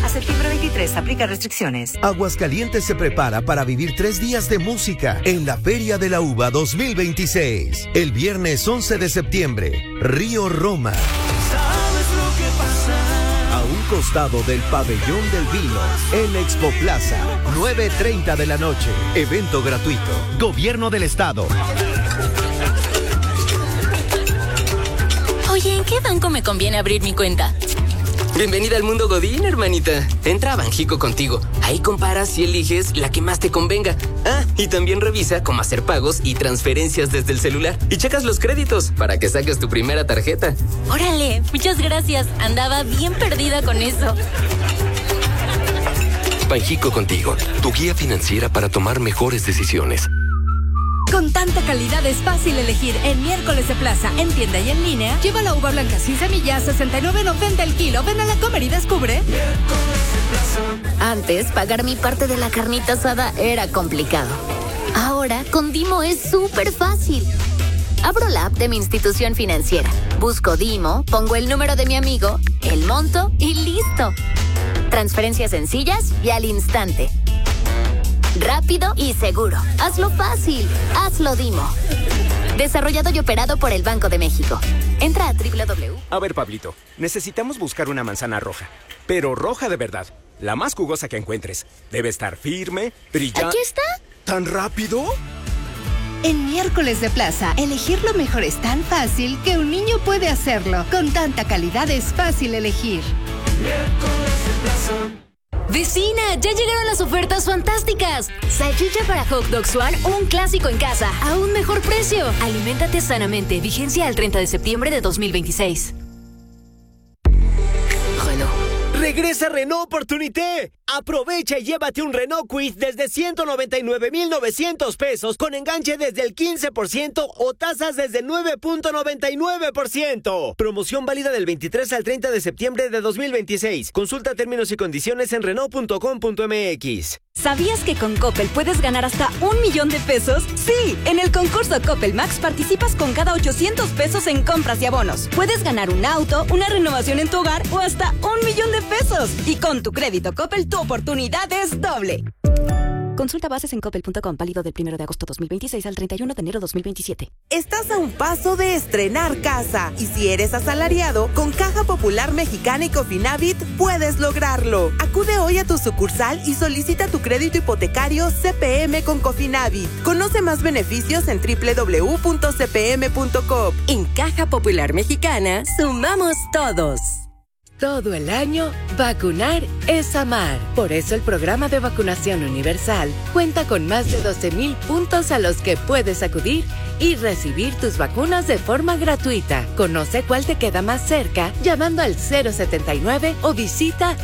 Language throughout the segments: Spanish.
A septiembre 23, aplica restricciones. Aguascalientes se prepara para vivir 3 días de música en la Feria de la Uva 2026. El viernes 11 de septiembre, Río Roma. ¿Sabes lo que pasa? A un costado del Pabellón del Vino, en Expo Plaza, 9:30 de la noche. Evento gratuito. Gobierno del Estado. Oye, ¿en qué banco me conviene abrir mi cuenta? Bienvenida al mundo Godín, hermanita. Entra a Banjico Contigo. Ahí comparas y eliges la que más te convenga. Ah, y también revisa cómo hacer pagos y transferencias desde el celular. Y checas los créditos para que saques tu primera tarjeta. Órale, muchas gracias. Andaba bien perdida con eso. Banjico Contigo, tu guía financiera para tomar mejores decisiones. Con tanta calidad es fácil elegir en Miércoles de Plaza, en tienda y en línea. Lleva la uva blanca sin semillas, 69.90 el kilo. Ven a la Comer y descubre. Antes, pagar mi parte de la carnita asada era complicado. Ahora, con Dimo es súper fácil. Abro la app de mi institución financiera. Busco Dimo, pongo el número de mi amigo, el monto y listo. Transferencias sencillas y al instante. Rápido y seguro. Hazlo fácil. Hazlo Dimo. Desarrollado y operado por el Banco de México. Entra a www. A ver, Pablito, necesitamos buscar una manzana roja. Pero roja de verdad. La más jugosa que encuentres. Debe estar firme, brillante. ¿Aquí está? ¿Tan rápido? En Miércoles de Plaza, elegir lo mejor es tan fácil que un niño puede hacerlo. Con tanta calidad es fácil elegir. Miércoles de Plaza. ¡Vecina! ¡Ya llegaron las ofertas fantásticas! Salchicha para Hot Dogs One, un clásico en casa, a un mejor precio. Aliméntate sanamente. Vigencia al 30 de septiembre de 2026. ¡Regresa Renault Opportunité! Aprovecha y llévate un Renault Kwid desde 199,900 pesos con enganche desde el 15% o tasas desde 9.99%. Promoción válida del 23 al 30 de septiembre de 2026. Consulta términos y condiciones en Renault.com.mx. ¿Sabías que con Coppel puedes ganar hasta 1 millón de pesos? Sí, en el concurso Coppel Max participas con cada 800 pesos en compras y abonos. Puedes ganar un auto, una renovación en tu hogar o hasta 1 millón de pesos. Y con tu crédito Coppel, tu oportunidad es doble. Consulta bases en coppel.com, válido del 1 de agosto 2026 al 31 de enero 2027. Estás a un paso de estrenar casa. Y si eres asalariado, con Caja Popular Mexicana y Cofinavit puedes lograrlo. Acude hoy a tu sucursal y solicita tu crédito hipotecario CPM con Cofinavit. Conoce más beneficios en www.cpm.com. En Caja Popular Mexicana, sumamos todos. Todo el año, vacunar es amar. Por eso el programa de vacunación universal cuenta con más de 12,000 puntos a los que puedes acudir y recibir tus vacunas de forma gratuita. Conoce cuál te queda más cerca llamando al 079 o visita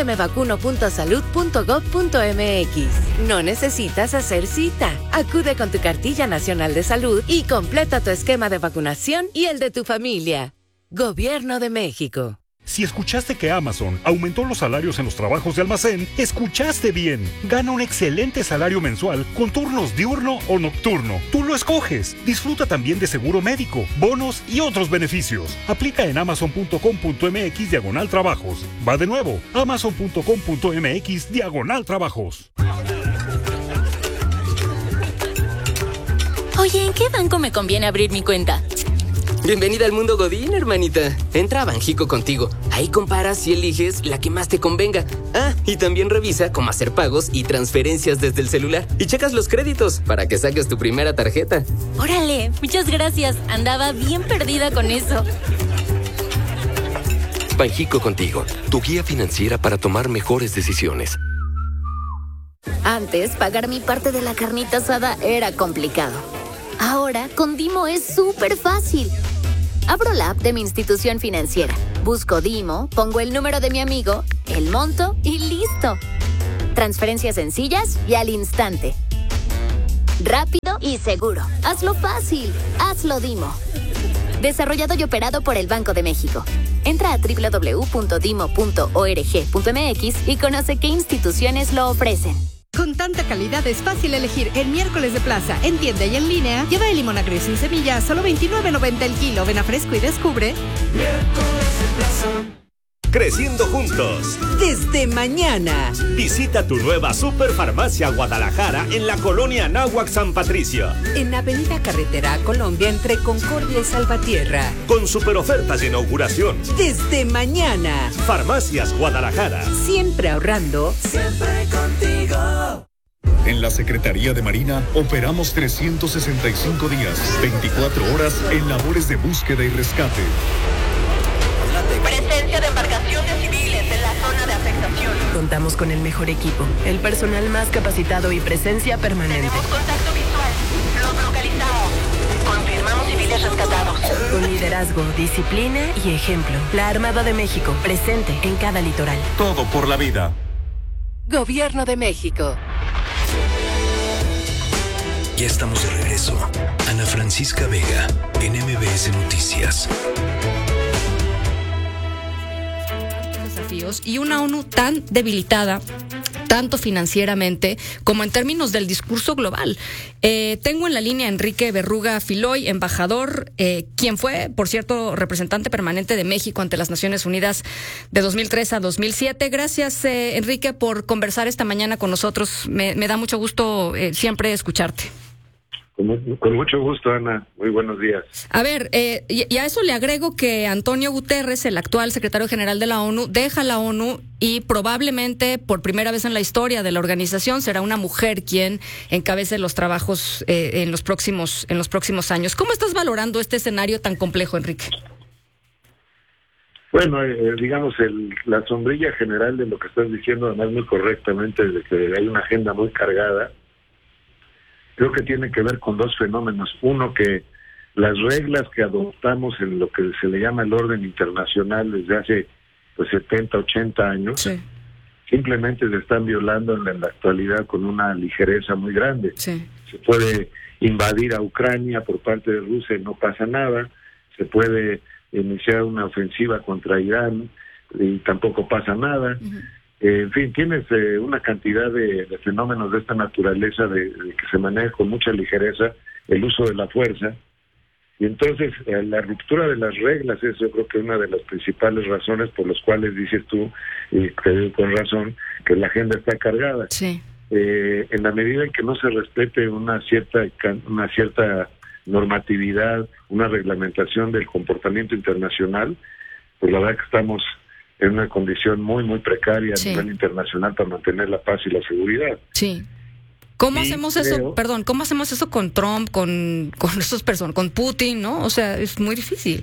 dondemevacuno.salud.gov.mx. No necesitas hacer cita. Acude con tu cartilla nacional de salud y completa tu esquema de vacunación y el de tu familia. Gobierno de México. Si escuchaste que Amazon aumentó los salarios en los trabajos de almacén, escuchaste bien. Gana un excelente salario mensual con turnos diurno o nocturno. Tú lo escoges. Disfruta también de seguro médico, bonos y otros beneficios. Aplica en amazon.com.mx/trabajos. Va de nuevo, amazon.com.mx/trabajos. Oye, ¿en qué banco me conviene abrir mi cuenta? Bienvenida al mundo Godín, hermanita. Entra a Banjico Contigo. Ahí comparas y eliges la que más te convenga. Ah, y también revisa cómo hacer pagos y transferencias desde el celular. Y checas los créditos para que saques tu primera tarjeta. Órale, muchas gracias. Andaba bien perdida con eso. Banjico Contigo, tu guía financiera para tomar mejores decisiones. Antes, pagar mi parte de la carnita asada era complicado. Ahora, con Dimo es súper fácil. Abro la app de mi institución financiera. Busco Dimo, pongo el número de mi amigo, el monto y listo. Transferencias sencillas y al instante. Rápido y seguro. Hazlo fácil. Hazlo Dimo. Desarrollado y operado por el Banco de México. Entra a www.dimo.org.mx y conoce qué instituciones lo ofrecen. Con tanta calidad es fácil elegir en Miércoles de Plaza, en tienda y en línea. Lleva el limón agrio sin semillas, solo 29.90 el kilo. Ven a Fresco y descubre. Miércoles de Plaza. creciendo juntos. Desde mañana. Visita tu nueva Superfarmacia Guadalajara en la colonia Anáhuac San Patricio. En Avenida Carretera a Colombia entre Concordia y Salvatierra. Con super ofertas de inauguración. Desde mañana. Farmacias Guadalajara. Siempre ahorrando. Siempre contigo. En la Secretaría de Marina operamos 365 días, 24 horas en labores de búsqueda y rescate. Presencia de embarcaciones civiles en la zona de afectación. Contamos con el mejor equipo, el personal más capacitado y presencia permanente. Tenemos contacto visual. Los localizamos. Confirmamos civiles rescatados. Con liderazgo, disciplina y ejemplo. La Armada de México, presente en cada litoral. Todo por la vida. Gobierno de México. Ya estamos de regreso. Ana Francisca Vega, en MBS Noticias. Desafíos y una ONU tan debilitada, tanto financieramente como en términos del discurso global. Tengo en la línea a Enrique Berruga Filoy, embajador, quien fue, por cierto, representante permanente de México ante las Naciones Unidas de 2003 a 2007. Gracias, Enrique, por conversar esta mañana con nosotros. Me da mucho gusto siempre escucharte. Con mucho gusto, Ana. Muy buenos días. A ver, y a eso le agrego que Antonio Guterres, el actual secretario general de la ONU, deja la ONU y probablemente por primera vez en la historia de la organización será una mujer quien encabece los trabajos en los próximos años. ¿Cómo estás valorando este escenario tan complejo, Enrique? Bueno, digamos, la sombrilla general de lo que estás diciendo, además muy correctamente, de que hay una agenda muy cargada. Creo que tiene que ver con dos fenómenos. Uno, que las reglas que adoptamos en lo que se le llama el orden internacional desde hace 70, 80 años, sí, simplemente se están violando en la actualidad con una ligereza muy grande. Sí. Se puede invadir a Ucrania por parte de Rusia y no pasa nada. Se puede iniciar una ofensiva contra Irán y tampoco pasa nada. Uh-huh. En fin, tienes una cantidad de fenómenos de esta naturaleza de que se maneja con mucha ligereza el uso de la fuerza, y entonces la ruptura de las reglas es, yo creo que una de las principales razones por las cuales dices tú, y creo con razón, que la agenda está cargada. Sí. En la medida en que no se respete una cierta normatividad, una reglamentación del comportamiento internacional, pues la verdad que estamos en una condición muy, muy precaria a nivel internacional para mantener la paz y la seguridad. Sí. ¿Cómo hacemos eso? Perdón, ¿cómo hacemos eso con Trump, con estas personas, con Putin, no? O sea, es muy difícil.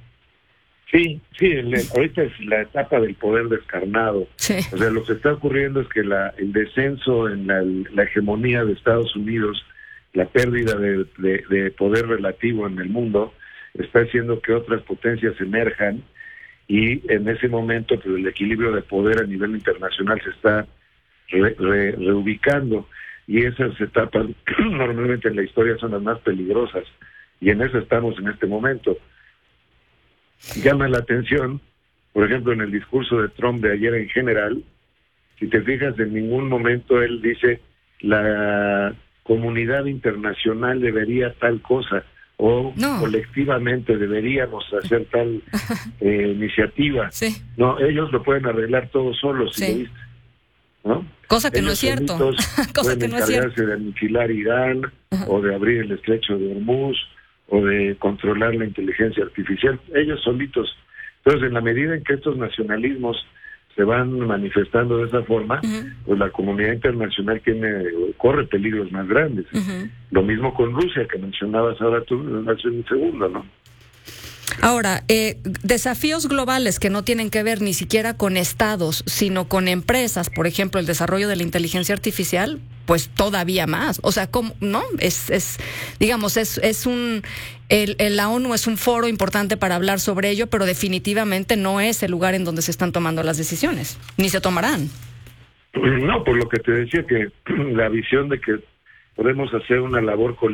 Sí, ahorita es la etapa del poder descarnado. Sí. O sea, lo que está ocurriendo es que el descenso en la hegemonía de Estados Unidos, la pérdida de poder relativo en el mundo, está haciendo que otras potencias emerjan, y en ese momento pues, el equilibrio de poder a nivel internacional se está reubicando, y esas etapas normalmente en la historia son las más peligrosas, y en eso estamos en este momento. Llama la atención, por ejemplo, en el discurso de Trump de ayer en general, si te fijas, en ningún momento él dice la comunidad internacional debería tal cosa, o colectivamente deberíamos hacer tal iniciativa. Sí. No, ellos lo pueden arreglar todos solos, si lo viste, ¿no? Cosa que ellos no es cierto. Cosa que no es cierto. Encargarse de aniquilar Irán, o de abrir el estrecho de Hormuz, o de controlar la inteligencia artificial, ellos solitos. Entonces, en la medida en que estos nacionalismos se van manifestando de esa forma, pues la comunidad internacional corre peligros más grandes. Lo mismo con Rusia, que mencionabas ahora tú hace un segundo, ¿no? Ahora, desafíos globales que no tienen que ver ni siquiera con estados, sino con empresas, por ejemplo, el desarrollo de la inteligencia artificial, pues todavía más. O sea, ¿cómo? ¿No? La ONU es un foro importante para hablar sobre ello, pero definitivamente no es el lugar en donde se están tomando las decisiones, ni se tomarán. No, por lo que te decía, que la visión de que podemos hacer una labor colectiva